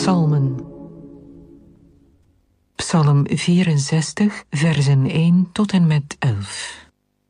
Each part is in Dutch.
Psalmen. Psalm 64, versen 1 tot en met 11.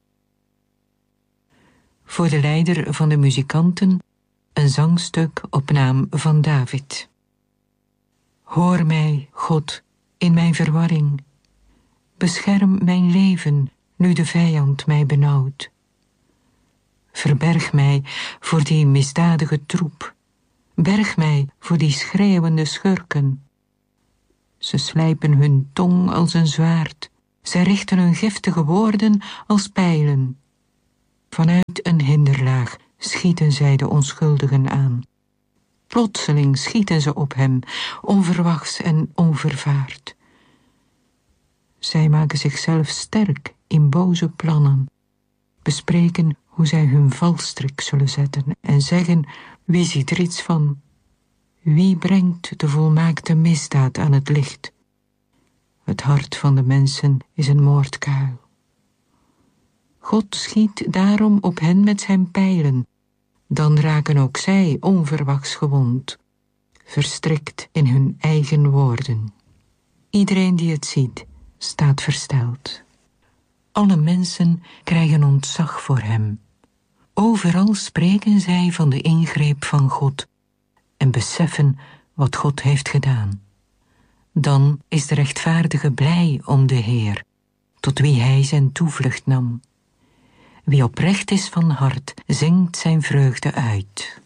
Voor de leider van de muzikanten een zangstuk op naam van David. Hoor mij, God, in mijn verwarring. Bescherm mijn leven, nu de vijand mij benauwt. Verberg mij voor die misdadige troep. Berg mij voor die schreeuwende schurken. Ze slijpen hun tong als een zwaard. Zij richten hun giftige woorden als pijlen. Vanuit een hinderlaag schieten zij de onschuldigen aan. Plotseling schieten ze op hem, onverwachts en onvervaard. Zij maken zichzelf sterk in boze plannen, bespreken hoe zij hun valstrik zullen zetten en zeggen: wie ziet er iets van? Wie brengt de volmaakte misdaad aan het licht? Het hart van de mensen is een moordkuil. God schiet daarom op hen met zijn pijlen. Dan raken ook zij onverwachts gewond, verstrikt in hun eigen woorden. Iedereen die het ziet, staat versteld. Alle mensen krijgen ontzag voor hem. Overal spreken zij van de ingreep van God en beseffen wat God heeft gedaan. Dan is de rechtvaardige blij om de Heer, tot wie hij zijn toevlucht nam. Wie oprecht is van hart, zingt zijn vreugde uit.